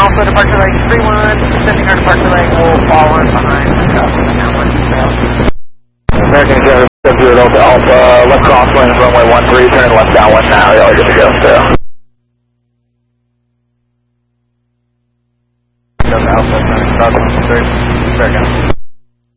Alpha, departure leg 31, sending our departure leg will fall in behind the cup. American Carrier 0 Delta Alpha, left crosswind, runway 13, turning left downwind now, y'all are good to go, so. Delta Alpha, turning crosswind 3, fair gun.